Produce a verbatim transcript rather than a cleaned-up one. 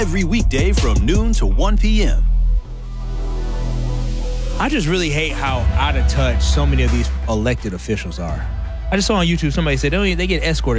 Every weekday from noon to one p.m. I just really hate how out of touch so many of these elected officials are. I just saw on YouTube somebody said they, don't even, they get escorted